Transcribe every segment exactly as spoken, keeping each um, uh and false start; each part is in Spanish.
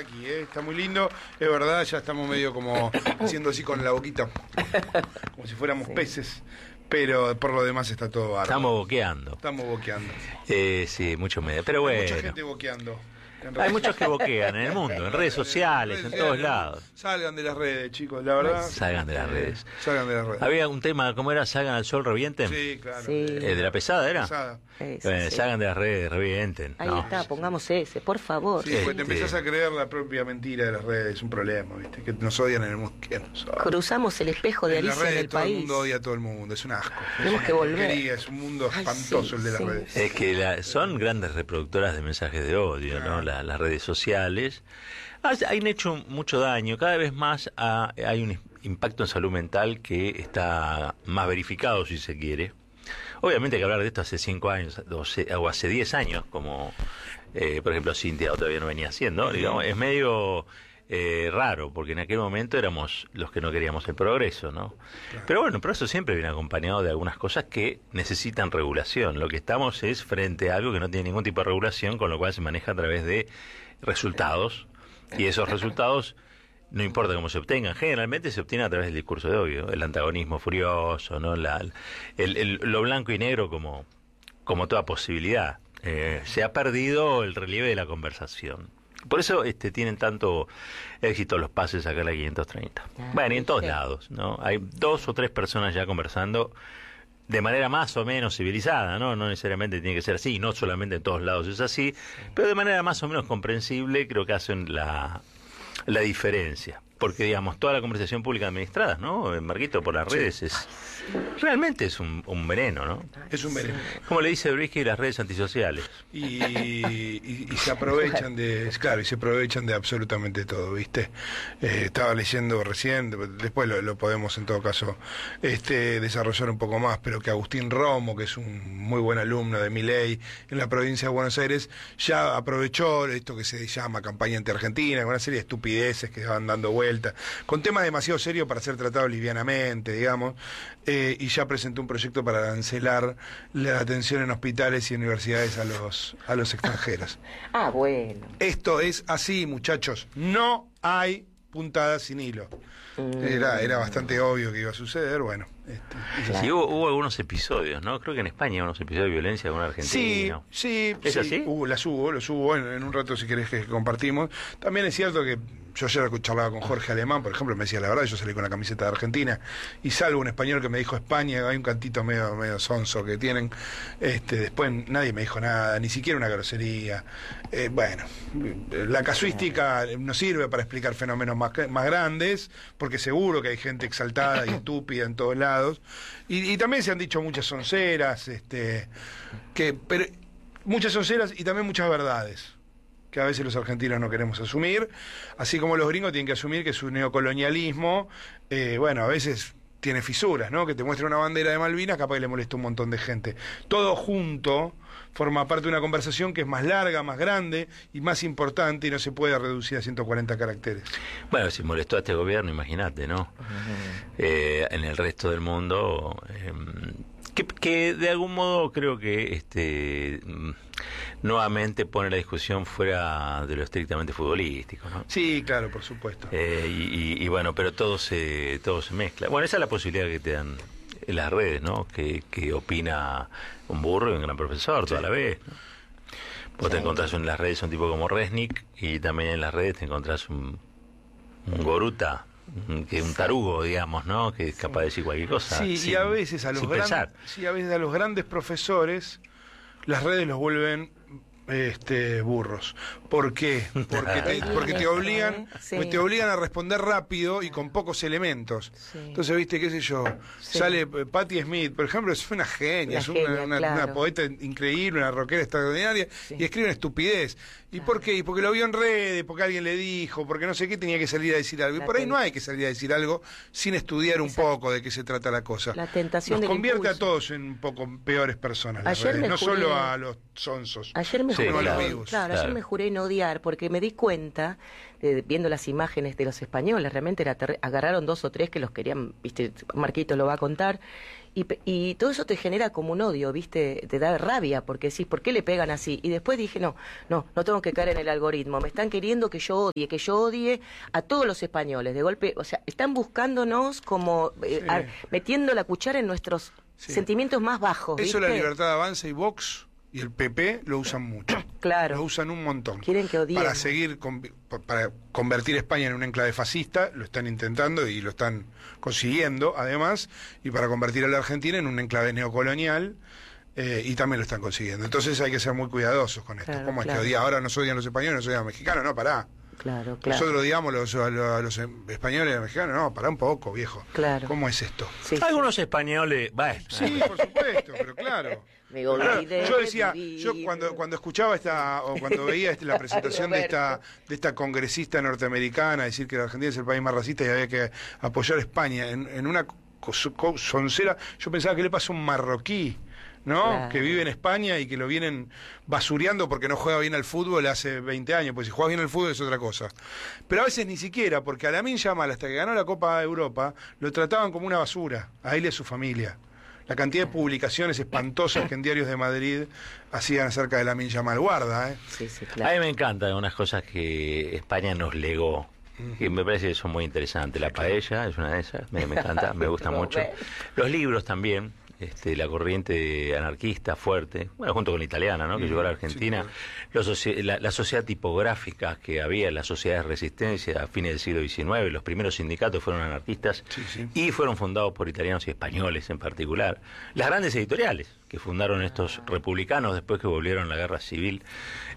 aquí, ¿eh? Está muy lindo, es verdad, ya estamos medio como haciendo así con la boquita, como si fuéramos sí. peces, pero por lo demás está todo bárbaro. Estamos boqueando. Estamos boqueando. Eh, sí, mucho medio, pero bueno. Hay mucha gente boqueando. Hay muchos que boquean en el mundo, en redes sociales, en todos lados. Salgan de las redes, chicos, la verdad. Salgan de las redes. Salgan de las redes. Había un tema, ¿cómo era? ¿Salgan al sol, revienten? Sí, claro. Sí. Eh, ¿De la pesada era? Pesada. Eso, bueno, sí. Salgan de las redes, revienten. Ahí no. está, pongamos ese, por favor. Sí, porque te empezás a creer la propia mentira de las redes, es un problema, ¿viste? Que nos odian en el mundo. Que nos odian. Cruzamos el espejo de en Alicia en el todo país. El mundo odia a todo el mundo, es un asco. Tenemos es que volver. Porquería, es un mundo espantoso. Ay, sí, el de las sí. redes. Es que la, son grandes reproductoras de mensajes de odio, claro. ¿no? La, las redes sociales. Han hecho mucho daño, cada vez más ha, hay un impacto en salud mental que está más verificado, si se quiere. Obviamente hay que hablar de esto hace cinco años o hace diez años, como eh, por ejemplo Cintia todavía no venía haciendo, digamos, es medio eh, raro, porque en aquel momento éramos los que no queríamos el progreso, ¿no? Claro. Pero bueno, pero eso siempre viene acompañado de algunas cosas que necesitan regulación. Lo que estamos es frente a algo que no tiene ningún tipo de regulación, con lo cual se maneja a través de resultados, y esos resultados, no importa cómo se obtengan, generalmente se obtienen a través del discurso de odio, el antagonismo furioso, ¿no? La, el, el, lo blanco y negro como, como toda posibilidad. Eh, se ha perdido el relieve de la conversación. Por eso este, tienen tanto éxito los pases acá en la quinientos treinta. Ah, bueno, y en todos sí. lados, ¿no? Hay dos o tres personas ya conversando de manera más o menos civilizada, ¿no? No necesariamente tiene que ser así, no solamente en todos lados es así, sí. pero de manera más o menos comprensible creo que hacen la, la diferencia. Porque, digamos, toda la conversación pública administrada, ¿no? Marquito, por las redes, sí. es realmente es un, un veneno, ¿no? Es un veneno. Como le dice Brisky, las redes antisociales. Y, y, y se aprovechan de, claro, y se aprovechan de absolutamente todo, ¿viste? Eh, estaba leyendo recién, después lo, lo podemos en todo caso este, desarrollar un poco más, pero que Agustín Romo, que es un muy buen alumno de Milei en la provincia de Buenos Aires, ya aprovechó esto que se llama campaña anti-argentina, con una serie de estupideces que van dando vueltas, con temas demasiado serios para ser tratados livianamente, digamos, eh, y ya presentó un proyecto para cancelar la atención en hospitales y universidades a los a los extranjeros. Ah, bueno. Esto es así, muchachos. No hay puntadas sin hilo. Era, era bastante obvio que iba a suceder, bueno. Este, claro. Sí, hubo, hubo algunos episodios, ¿no? Creo que en España hubo unos episodios de violencia con un argentino. Sí, sí. ¿Es sí, así? Hubo, las hubo, los hubo en, en un rato si querés que compartimos. También es cierto que yo ayer charlaba con Jorge Alemán, por ejemplo, me decía la verdad, yo salí con la camiseta de Argentina, y salvo un español que me dijo España, hay un cantito medio, medio sonso que tienen, este, después nadie me dijo nada, ni siquiera una grosería. Eh, bueno, la casuística no sirve para explicar fenómenos más, más grandes, porque seguro que hay gente exaltada y estúpida en todos lados, y, y también se han dicho muchas sonceras, este, que, pero muchas sonceras y también muchas verdades que a veces los argentinos no queremos asumir, así como los gringos tienen que asumir que su neocolonialismo, eh, bueno, a veces tiene fisuras, ¿no? Que te muestre una bandera de Malvinas, capaz que le molesta un montón de gente. Todo junto forma parte de una conversación que es más larga, más grande y más importante, y no se puede reducir a ciento cuarenta caracteres. Bueno, si molestó a este gobierno, imagínate, ¿no? Uh-huh. Eh, en el resto del mundo... Eh, Que, que de algún modo creo que este nuevamente pone la discusión fuera de lo estrictamente futbolístico, ¿no? Sí, claro, por supuesto. Eh, y, y, y bueno, pero todo se todo se mezcla. Bueno, esa es la posibilidad que te dan en las redes, ¿no? Que, que opina un burro y un gran profesor toda sí. la vez, ¿no? Vos sí. te encontrás en las redes un tipo como Resnick, y también en las redes te encontrás un, un goruta, que un tarugo, digamos, ¿no? Que es capaz de decir cualquier cosa. Sí, sin, y a veces a los grandes, sí, a veces a los grandes profesores las redes los vuelven este burros. ¿Por qué? Porque te, porque te obligan, sí. te obligan a responder rápido y con pocos elementos. Sí. Entonces, viste, qué sé yo, sí. sale Patti Smith, por ejemplo, es una genia, es una, genia, una, claro. una poeta increíble, una rockera extraordinaria, sí. y escribe una estupidez. ¿Y claro. por qué? Y porque lo vio en redes, porque alguien le dijo, porque no sé qué, tenía que salir a decir algo. Y por ahí no hay que salir a decir algo sin estudiar un Exacto. poco de qué se trata la cosa. La tentación Nos del convierte impulso. a todos en un poco peores personas, Ayer redes, no jugué... solo a los sonsos. Ayer me me Sí, juré, claro, no- vivos. claro, claro. ayer me juré no odiar porque me di cuenta, de- viendo las imágenes de los españoles, realmente era terri- agarraron dos o tres que los querían, viste, Marquito lo va a contar, y, pe- y todo eso te genera como un odio, viste, te da rabia porque decís, ¿por qué le pegan así? Y después dije, no, no, no tengo que caer en el algoritmo, me están queriendo que yo odie, que yo odie a todos los españoles, de golpe, o sea, están buscándonos como eh, Sí. a- metiendo la cuchara en nuestros Sí. sentimientos más bajos, Eso ¿viste? la Libertad Avanza y Vox y el P P lo usan mucho. Claro. Lo usan un montón. Quieren que odiemos. Para seguir, con- para convertir España en un enclave fascista, lo están intentando y lo están consiguiendo, además, y para convertir a la Argentina en un enclave neocolonial, eh, y también lo están consiguiendo. Entonces hay que ser muy cuidadosos con esto. Claro, ¿Cómo es claro. que odia? Ahora nos odian los españoles, nos odian los mexicanos, no, pará. Claro, claro. Nosotros odiamos los, a los, a los españoles y a los mexicanos, no, pará un poco, viejo. Claro. ¿Cómo es esto? Sí, sí. Algunos españoles, bueno, Sí, por supuesto, pero claro. Me Claro, olvidé yo de decía, vivir. yo cuando cuando escuchaba esta o cuando veía este, la presentación de esta de esta congresista norteamericana decir que la Argentina es el país más racista y había que apoyar a España en, en una co- co- soncera, yo pensaba que le pasó a un marroquí, ¿no? Claro. Que vive en España y que lo vienen basureando porque no juega bien al fútbol hace veinte años, pues si juega bien al fútbol es otra cosa. Pero a veces ni siquiera, porque a Lamine Yamal, hasta que ganó la Copa de Europa, lo trataban como una basura, a él y a su familia. La cantidad de publicaciones espantosas que en diarios de Madrid hacían acerca de Lamine Yamal. Guarda, ¿eh? Sí, sí, a claro. mí me encantan unas cosas que España nos legó, que me parece que son muy interesantes. La paella es una de esas, me, me encanta, me gusta mucho. Los libros también, este, la corriente anarquista fuerte, bueno, junto con la italiana, ¿no? Que llegó a la Argentina, claro. los soci- la, la sociedad tipográfica que había en las sociedades de resistencia a fines del siglo diecinueve, los primeros sindicatos fueron anarquistas Sí, sí. y fueron fundados por italianos y españoles en particular. Las grandes editoriales que fundaron estos republicanos después que volvieron a la guerra civil,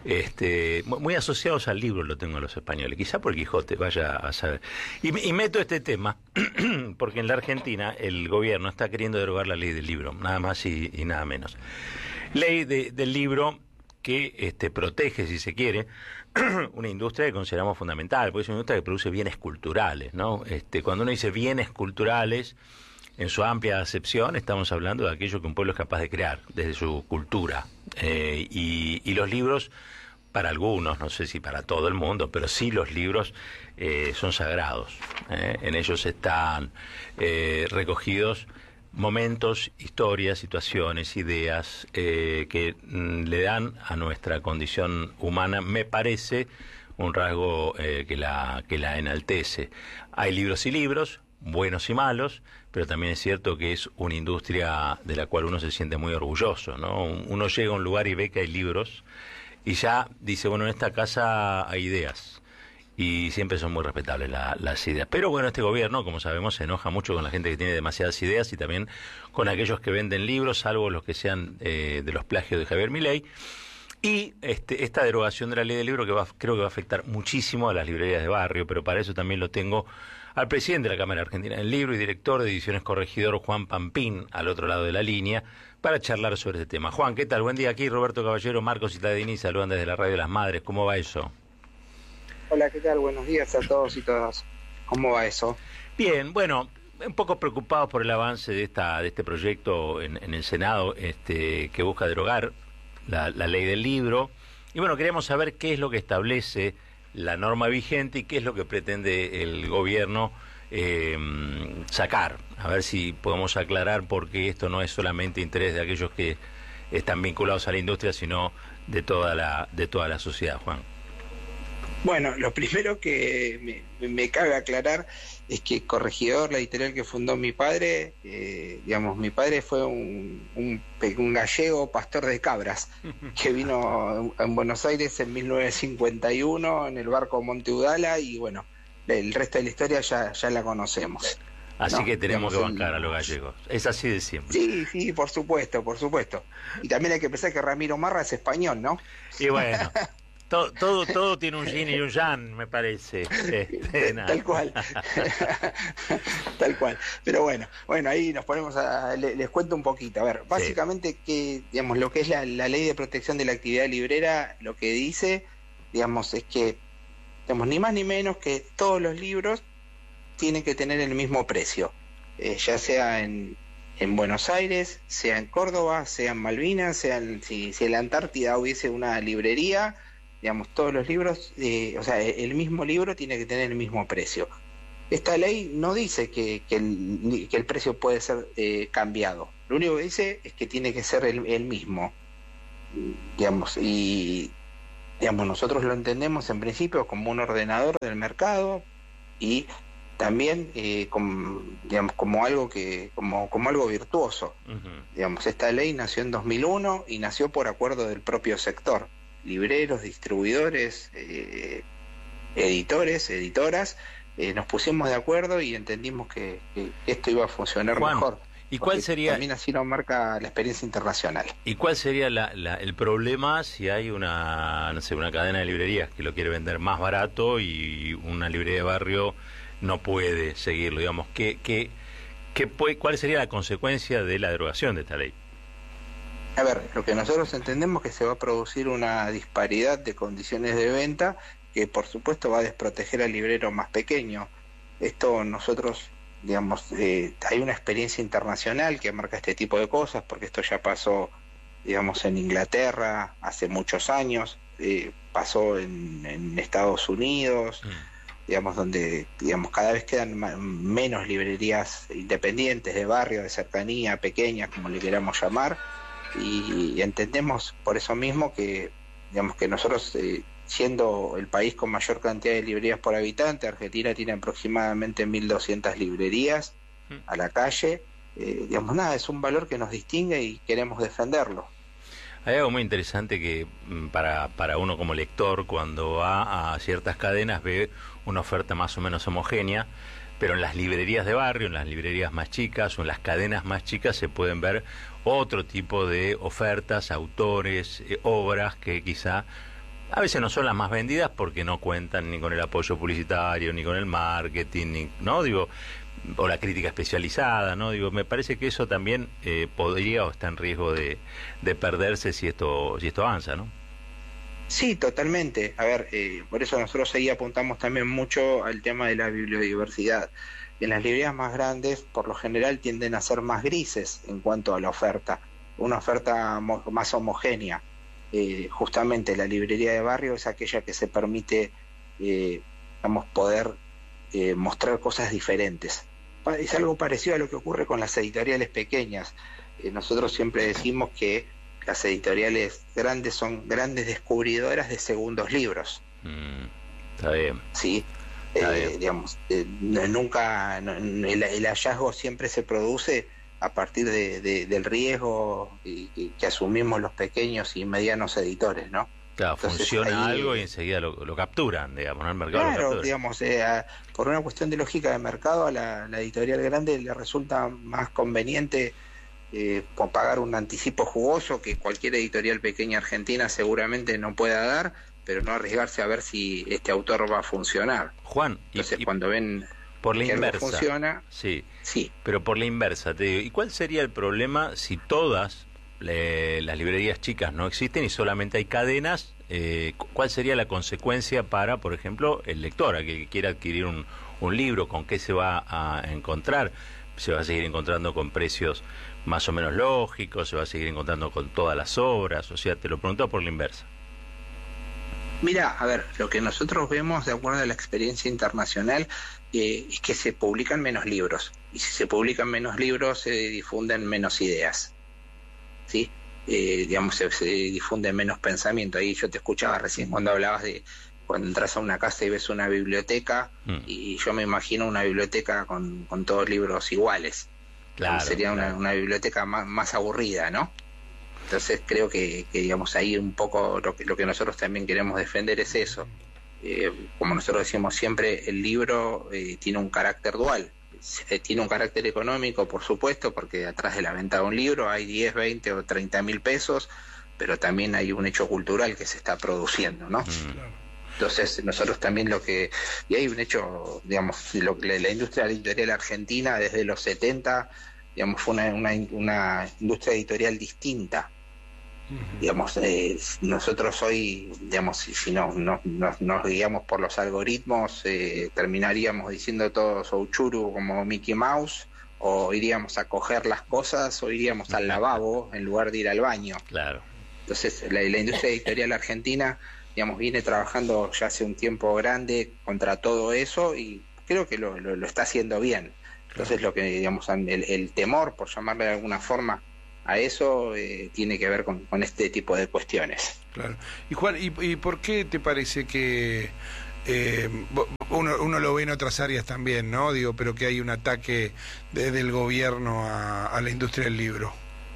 este, mu- muy asociados al libro lo tengo a los españoles, quizá por el Quijote, vaya a saber. Y, me- y meto este tema porque en la Argentina el gobierno está queriendo derogar la ley del libro, nada más y, y nada menos. Ley de- del libro que este, protege, si se quiere, una industria que consideramos fundamental, porque es una industria que produce bienes culturales, ¿no? Este, cuando uno dice bienes culturales, en su amplia acepción, estamos hablando de aquello que un pueblo es capaz de crear, desde su cultura. Eh, y, y los libros, para algunos, no sé si para todo el mundo, pero sí los libros eh, son sagrados. ¿eh? En ellos están eh, recogidos momentos, historias, situaciones, ideas eh, que mm, le dan a nuestra condición humana, me parece, un rasgo eh, que la que la enaltece. Hay libros y libros, buenos y malos, pero también es cierto que es una industria de la cual uno se siente muy orgulloso, ¿no? Uno llega a un lugar y ve que hay libros y ya dice, bueno, en esta casa hay ideas. Y siempre son muy respetables la- las ideas. Pero bueno, este gobierno, como sabemos, se enoja mucho con la gente que tiene demasiadas ideas y también con aquellos que venden libros, salvo los que sean eh, de los plagios de Javier Milei. Y este, esta derogación de la ley del libro que va, creo que va a afectar muchísimo a las librerías de barrio, pero para eso también lo tengo al presidente de la Cámara Argentina del Libro y director de Ediciones Corregidor, Juan Pampín, al otro lado de la línea, para charlar sobre este tema. Juan, ¿qué tal? Buen día aquí, Roberto Caballero, Marcos Citadini, saludan desde la Radio de las Madres. ¿Cómo va eso? Hola, ¿qué tal? Buenos días a todos y todas. ¿Cómo va eso? Bien, bueno, un poco preocupados por el avance de esta de este proyecto en, en el Senado, este, que busca derogar la, la ley del libro. Y bueno, queríamos saber qué es lo que establece la norma vigente y qué es lo que pretende el gobierno eh, sacar. A ver si podemos aclarar por qué esto no es solamente interés de aquellos que están vinculados a la industria, sino de toda la, de toda la sociedad, Juan. Bueno, lo primero que me, me cabe aclarar es que Corregidor, la editorial que fundó mi padre, eh, digamos, mi padre fue un, un, un gallego pastor de cabras que vino en Buenos Aires en mil novecientos cincuenta y uno en el barco Monte Udala y bueno, el resto de la historia ya, ya la conocemos. Así No, que tenemos que digamos, bancar a el- los gallegos. Es así de siempre. Sí, sí, por supuesto, por supuesto. Y también hay que pensar que Ramiro Marra es español, ¿no? Y bueno, todo, todo, todo tiene un yin y un yang, me parece. Este, nada. Tal cual. Tal cual. Pero bueno, bueno, ahí nos ponemos a... le- Les cuento un poquito. A ver, básicamente que, digamos, lo que es la, la ley de protección de la actividad librera, lo que dice, digamos, es que, digamos, ni más ni menos que todos los libros tienen que tener el mismo precio, eh, ya sea en, en Buenos Aires, sea en Córdoba, sea en Malvinas, sea en, si, si en la Antártida hubiese una librería, digamos, todos los libros, eh, o sea, el mismo libro tiene que tener el mismo precio. Esta ley no dice que, que, el, que el precio puede ser eh, cambiado. Lo único que dice es que tiene que ser el, el mismo, digamos, y digamos nosotros lo entendemos en principio como un ordenador del mercado y también eh, como, digamos, como algo que como, como algo virtuoso. Uh-huh. Digamos, esta ley nació en dos mil uno y nació por acuerdo del propio sector, libreros, distribuidores, eh, editores, editoras. Eh, nos pusimos de acuerdo y entendimos que, que esto iba a funcionar Juan, mejor. ¿Y cuál sería? También así nos marca la experiencia internacional. ¿Y cuál sería la, la, el problema si hay una, no sé, una cadena de librerías que lo quiere vender más barato y una librería de barrio no puede seguirlo? Digamos, ¿qué, qué, qué puede, ¿cuál sería la consecuencia de la derogación de esta ley? A ver, lo que nosotros entendemos es que se va a producir una disparidad de condiciones de venta que por supuesto va a desproteger al librero más pequeño. Esto nosotros, digamos, eh, hay una experiencia internacional que marca este tipo de cosas, porque esto ya pasó, digamos, en Inglaterra hace muchos años, eh, pasó en, en Estados Unidos, mm. digamos, donde, digamos, cada vez quedan menos librerías independientes, de barrio, de cercanía, pequeñas, como le queramos llamar, y, y entendemos por eso mismo que, digamos, que nosotros... Eh, siendo el país con mayor cantidad de librerías por habitante, Argentina tiene aproximadamente mil doscientas librerías a la calle, eh, digamos, nada, es un valor que nos distingue y queremos defenderlo. Hay algo muy interesante que para, para uno como lector, cuando va a ciertas cadenas, ve una oferta más o menos homogénea, pero en las librerías de barrio, en las librerías más chicas o en las cadenas más chicas se pueden ver otro tipo de ofertas, autores, eh, obras que quizá a veces no son las más vendidas porque no cuentan ni con el apoyo publicitario, ni con el marketing, ni, ¿no? Digo, o la crítica especializada, ¿no? Digo, me parece que eso también eh, podría o está en riesgo de, de perderse si esto, si esto avanza, ¿no? Sí, totalmente. A ver, eh, por eso nosotros ahí apuntamos también mucho al tema de la bibliodiversidad. En las librerías más grandes, por lo general, tienden a ser más grises en cuanto a la oferta, una oferta mo- más homogénea. Eh, justamente la librería de barrio es aquella que se permite, eh, digamos, poder eh, mostrar cosas diferentes. Es algo parecido a lo que ocurre con las editoriales pequeñas. Eh, nosotros siempre decimos que las editoriales grandes son grandes descubridoras de segundos libros. Mm, está bien. Sí, está eh, bien. digamos, eh, nunca no, el, el hallazgo siempre se produce a partir de, de, del riesgo y, y que asumimos los pequeños y medianos editores, ¿no? Claro, Entonces, funciona ahí, algo y enseguida lo, lo capturan, digamos, ¿no? El mercado lo claro, captura. digamos, eh, a, por una cuestión de lógica de mercado, a la, la editorial grande le resulta más conveniente eh, pagar un anticipo jugoso que cualquier editorial pequeña argentina seguramente no pueda dar, pero no arriesgarse a ver si este autor va a funcionar. Juan, entonces y, y cuando ven por la que inversa, algo funciona, sí, sí, pero por la inversa, te digo, ¿y cuál sería el problema si todas le, las librerías chicas no existen y solamente hay cadenas? Eh, ¿Cuál sería la consecuencia para, por ejemplo, el lector, a que quiera adquirir un, un libro? ¿Con qué se va a encontrar? ¿Se va a seguir encontrando con precios más o menos lógicos? ¿Se va a seguir encontrando con todas las obras? O sea, te lo pregunto por la inversa. Mira, a ver, lo que nosotros vemos de acuerdo a la experiencia internacional eh, es que se publican menos libros, y si se publican menos libros se difunden menos ideas, ¿sí? Eh, digamos, se, se difunde menos pensamiento. Ahí yo te escuchaba recién cuando hablabas de cuando entras a una casa y ves una biblioteca, mm. y yo me imagino una biblioteca con, con todos libros iguales. Claro, sería claro. Una, una biblioteca más, más aburrida, ¿no? Entonces creo que, que digamos ahí un poco lo que, lo que nosotros también queremos defender es eso. Eh, como nosotros decimos siempre, el libro eh, tiene un carácter dual. Eh, tiene un carácter económico, por supuesto, porque atrás de la venta de un libro hay diez, veinte o treinta mil pesos, pero también hay un hecho cultural que se está produciendo, ¿no? Mm. Entonces nosotros también lo que... Y hay un hecho, digamos, lo, la, la industria editorial argentina desde los setenta, digamos, fue una, una, una industria editorial distinta. Uh-huh. Digamos, eh, nosotros hoy, digamos, si, si no, no, no, nos guiamos por los algoritmos, eh, terminaríamos diciendo todo Souchuru como Mickey Mouse o iríamos a coger las cosas o iríamos al lavabo en lugar de ir al baño. Claro. Entonces la, la industria editorial argentina, digamos, viene trabajando ya hace un tiempo grande contra todo eso y creo que lo, lo, lo está haciendo bien. Entonces lo que, digamos, el, el temor, por llamarle de alguna forma, a eso eh, tiene que ver con, con este tipo de cuestiones. Claro. Y Juan, ¿y, y por qué te parece que eh, uno, uno lo ve en otras áreas también, ¿no? Digo, pero que hay un ataque desde el gobierno a, a la industria del libro?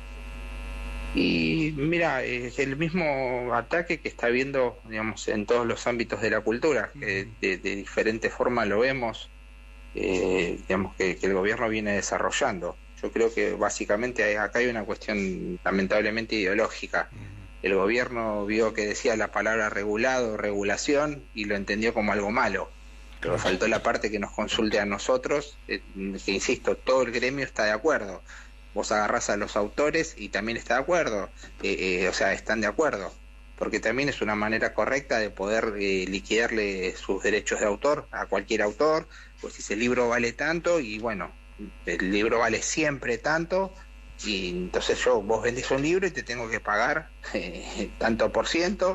Y mira, es el mismo ataque que está habiendo, digamos, en todos los ámbitos de la cultura, que de, de diferente forma lo vemos, eh, digamos, que, que el gobierno viene desarrollando. Yo creo que básicamente hay, acá hay una cuestión lamentablemente ideológica. El gobierno vio que decía la palabra regulado, regulación, y lo entendió como algo malo. Pero faltó la parte que nos consulte a nosotros, eh, que insisto, todo el gremio está de acuerdo. Vos agarrás a los autores y también está de acuerdo, eh, eh, o sea, están de acuerdo, porque también es una manera correcta de poder eh, liquidarle sus derechos de autor a cualquier autor. Pues si ese libro vale tanto, y bueno, el libro vale siempre tanto, y entonces yo, vos vendés un libro y te tengo que pagar eh, tanto por ciento,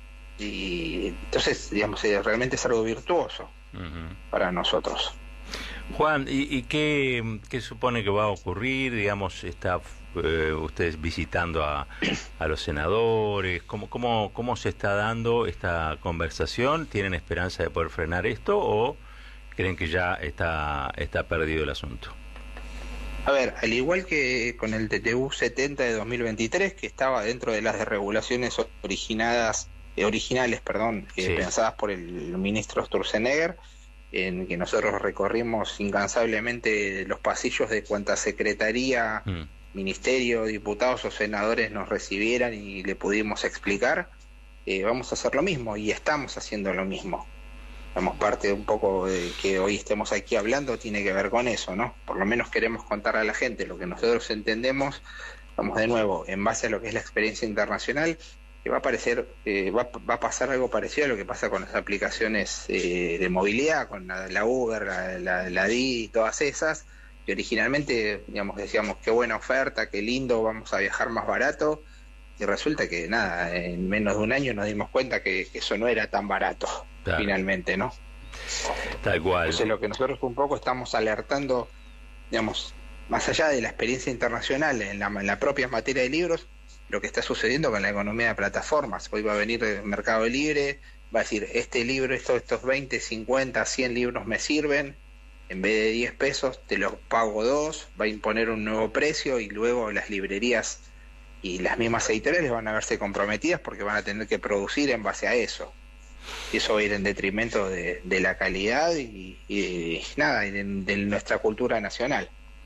y entonces, digamos, eh, realmente es algo virtuoso uh-huh. para nosotros. Juan, ¿y, y qué, qué supone que va a ocurrir? Digamos, está eh, ustedes visitando a, a los senadores, ¿cómo, cómo, ¿cómo se está dando esta conversación? ¿Tienen esperanza de poder frenar esto o creen que ya está, está perdido el asunto? A ver, al igual que con el T T U setenta de dos mil veintitrés, que estaba dentro de las desregulaciones originadas, eh, originales, perdón, eh, sí. pensadas por el ministro Sturzenegger, en que nosotros recorrimos incansablemente los pasillos de cuanta secretaría, mm. ministerio, diputados o senadores nos recibieran y le pudimos explicar, eh, vamos a hacer lo mismo y estamos haciendo lo mismo. Vamos, parte de un poco de que hoy estemos aquí hablando tiene que ver con eso, ¿no? Por lo menos queremos contar a la gente lo que nosotros entendemos, vamos de nuevo, en base a lo que es la experiencia internacional, que va a parecer, eh, va, va a pasar algo parecido a lo que pasa con las aplicaciones eh, de movilidad, con la, la Uber, la, la, la Didi y todas esas, que originalmente, digamos, decíamos qué buena oferta, qué lindo, vamos a viajar más barato, y resulta que nada, en menos de un año nos dimos cuenta que, que eso no era tan barato, claro. finalmente, ¿no? Tal cual. Entonces lo que nosotros un poco estamos alertando, digamos, más allá de la experiencia internacional en la, en la propia materia de libros, lo que está sucediendo con la economía de plataformas. Hoy va a venir el Mercado Libre, va a decir, este libro, esto, estos veinte, cincuenta, cien libros me sirven, en vez de diez pesos te los pago dos, va a imponer un nuevo precio y luego las librerías y las mismas editoriales van a verse comprometidas porque van a tener que producir en base a eso. Y eso va a ir en detrimento de, de la calidad y, y, y nada, y de, de nuestra cultura nacional.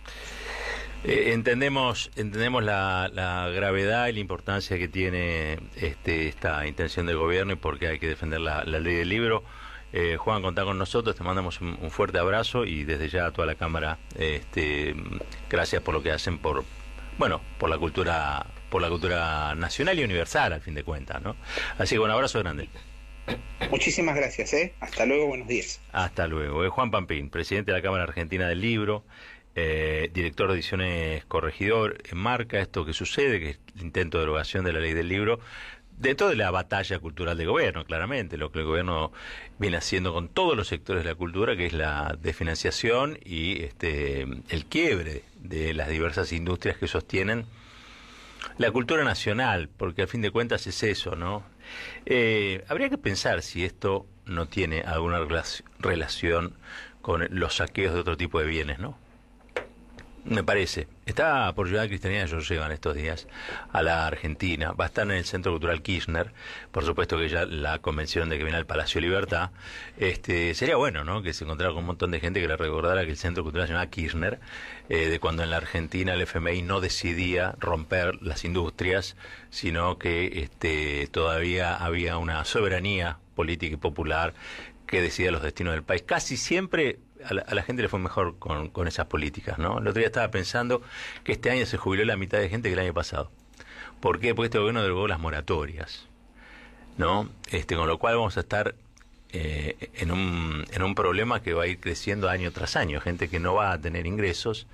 Eh, entendemos entendemos la, la gravedad y la importancia que tiene este, esta intención del gobierno y por qué hay que defender la, la ley del libro. Eh, Juan, contá con nosotros, te mandamos un, un fuerte abrazo y desde ya a toda la Cámara, este, gracias por lo que hacen por, bueno, por la cultura, por la cultura nacional y universal, al fin de cuentas, ¿no? Así que un abrazo grande. Muchísimas gracias, ¿eh? Hasta luego, buenos días. Hasta luego. Eh, Juan Pampín, presidente de la Cámara Argentina del Libro. Eh, director de Ediciones Corregidor, enmarca esto que sucede, que es el intento de derogación de la ley del libro, dentro de la batalla cultural del gobierno, claramente, lo que el gobierno viene haciendo con todos los sectores de la cultura, que es la desfinanciación y este el quiebre de las diversas industrias que sostienen la cultura nacional, porque al fin de cuentas es eso, ¿no? Eh, habría que pensar si esto no tiene alguna relación con los saqueos de otro tipo de bienes, ¿no? Me parece. Está por llegar Cristalina Georgieva en estos días a la Argentina. Va a estar en el Centro Cultural Kirchner. Por supuesto que ya la convención de que viene al Palacio Libertad. Este, sería bueno, ¿no? Que se encontrara con un montón de gente que le recordara que el Centro Cultural se llama Kirchner, eh, de cuando en la Argentina el F M I no decidía romper las industrias, sino que este, todavía había una soberanía política y popular que decidía los destinos del país. Casi siempre a la, a la gente le fue mejor con, con esas políticas, ¿no? El otro día estaba pensando que este año se jubiló la mitad de gente que el año pasado. ¿Por qué? Porque este gobierno derogó las moratorias, ¿no? Este, con lo cual vamos a estar eh, en un en un problema que va a ir creciendo año tras año. Gente que no va a tener ingresos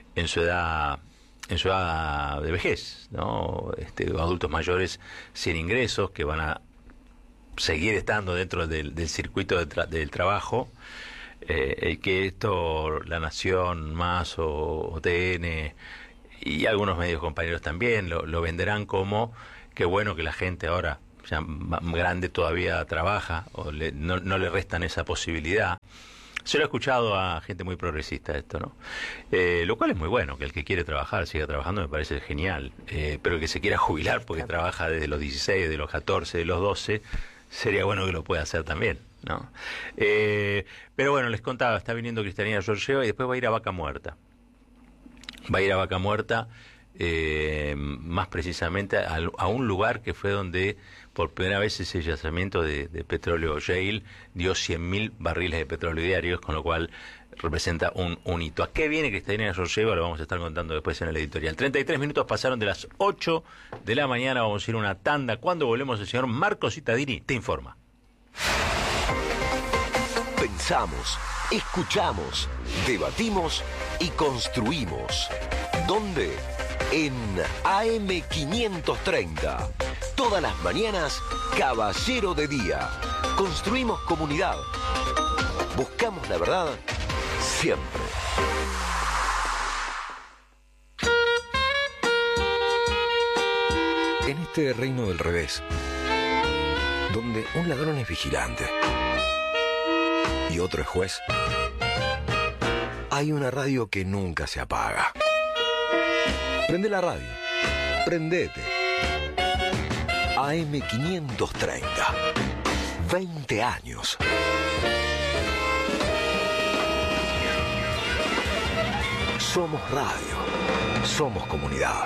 en su edad en su edad de vejez, ¿no? Este, adultos mayores sin ingresos que van a seguir estando dentro del, del circuito de tra del trabajo, eh, que esto La Nación, Más o, o T N y algunos medios compañeros también lo, lo venderán como que bueno que la gente ahora ya grande todavía trabaja o le, no, no le restan esa posibilidad. Se lo he escuchado a gente muy progresista esto, ¿no? Eh, lo cual es muy bueno, que el que quiere trabajar siga trabajando, me parece genial, eh, pero el que se quiera jubilar porque trabaja desde los dieciséis, de los catorce, de los doce, sería bueno que lo pueda hacer también, ¿no? Eh, pero bueno, les contaba, está viniendo Cristalina Georgieva y después va a ir a Vaca Muerta. Va a ir a Vaca Muerta, eh, más precisamente a, a un lugar que fue donde por primera vez ese yacimiento de, de petróleo Shale dio cien mil barriles de petróleo diarios, con lo cual representa un, un hito. ¿A qué viene Cristalina Georgieva? Lo vamos a estar contando después en el editorial. treinta y tres minutos pasaron de las ocho de la mañana, vamos a ir a una tanda. Cuando volvemos, el señor Marco Cittadini te informa. Pensamos, escuchamos, debatimos y construimos. ¿Dónde? En A M quinientos treinta. Todas las mañanas, Caballero de Día. Construimos comunidad. Buscamos la verdad siempre. En este reino del revés, donde un ladrón es vigilante y otro es juez, hay una radio que nunca se apaga. Prende la radio. Prendete. A M quinientos treinta. veinte años. Somos radio. Somos comunidad.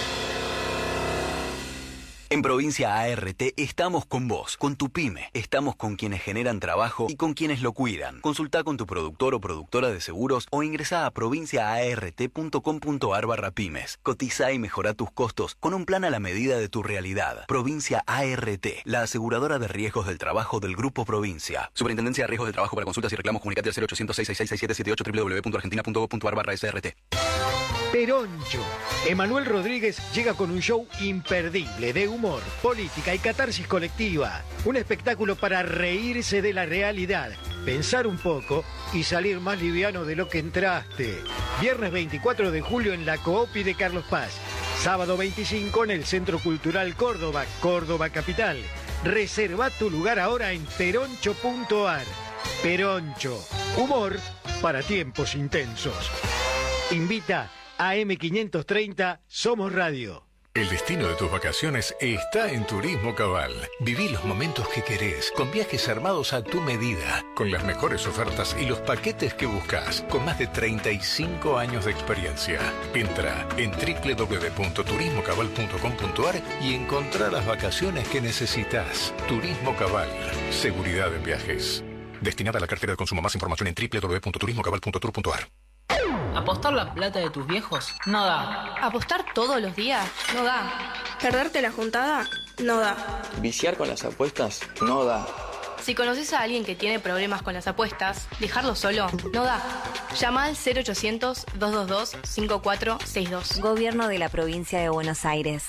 En Provincia A R T estamos con vos, con tu pyme. Estamos con quienes generan trabajo y con quienes lo cuidan. Consulta con tu productor o productora de seguros o ingresá a provincia a r t punto com punto a r barra pymes. Cotiza y mejora tus costos con un plan a la medida de tu realidad. Provincia A R T, la aseguradora de riesgos del trabajo del Grupo Provincia. Superintendencia de Riesgos del Trabajo. Para consultas y reclamos, comunicate al cero ochocientos, seiscientos sesenta y seis, siete siete ocho, w w w punto argentina punto gov punto a r barra S R T. Peroncho. Emanuel Rodríguez llega con un show imperdible de humor, política y catarsis colectiva. Un espectáculo para reírse de la realidad, pensar un poco y salir más liviano de lo que entraste. Viernes veinticuatro de julio en la Coopi de Carlos Paz. Sábado veinticinco en el Centro Cultural Córdoba, Córdoba Capital. Reserva tu lugar ahora en peroncho punto a r. Peroncho. Humor para tiempos intensos. Invita A M quinientos treinta, Somos Radio. El destino de tus vacaciones está en Turismo Cabal. Viví los momentos que querés, con viajes armados a tu medida, con las mejores ofertas y los paquetes que buscas, con más de treinta y cinco años de experiencia. Entra en w w w punto turismo cabal punto com punto a r y encontrá las vacaciones que necesitas. Turismo Cabal, seguridad en viajes. Destinada a la cartera de consumo. Más información en w w w punto turismo cabal punto tour punto a r. ¿Apostar la plata de tus viejos? No da. ¿Apostar todos los días? No da. ¿Perderte la juntada? No da. ¿Viciar con las apuestas? No da. Si conoces a alguien que tiene problemas con las apuestas, dejarlo solo no da. Llama al cero ochocientos, dos dos dos, cinco cuatro seis dos. Gobierno de la Provincia de Buenos Aires.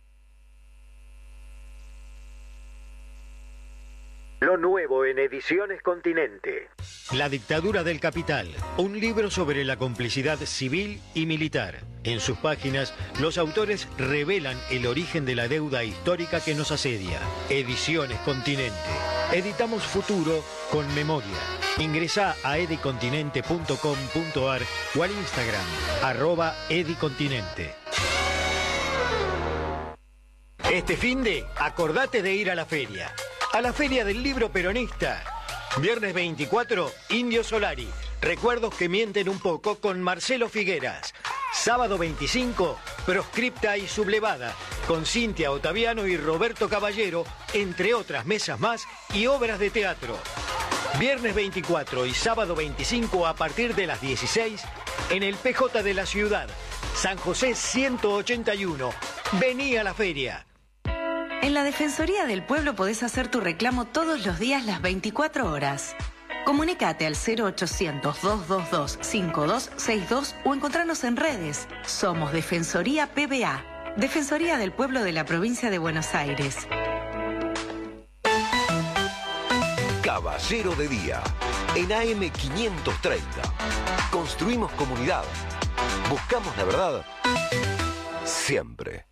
Lo nuevo en Ediciones Continente. La dictadura del capital, un libro sobre la complicidad civil y militar. En sus páginas, los autores revelan el origen de la deuda histórica que nos asedia. Ediciones Continente. Editamos futuro con memoria. Ingresá a edicontinente punto com punto a r o al Instagram, arroba edicontinente. Este finde, acordate de ir a la feria. A la Feria del Libro Peronista. Viernes veinticuatro, Indio Solari. Recuerdos que mienten un poco con Marcelo Figueras. Sábado veinticinco, Proscripta y Sublevada, con Cintia Ottaviano y Roberto Caballero, entre otras mesas más y obras de teatro. Viernes veinticuatro y sábado veinticinco a partir de las dieciséis, en el P J de la ciudad, San José ciento ochenta y uno. Vení a la feria. En la Defensoría del Pueblo podés hacer tu reclamo todos los días las veinticuatro horas. Comunicate al cero ochocientos, dos dos dos, cinco dos seis dos o encontrarnos en redes. Somos Defensoría P B A, Defensoría del Pueblo de la Provincia de Buenos Aires. Caballero de Día, en A M quinientos treinta. Construimos comunidad. Buscamos la verdad siempre.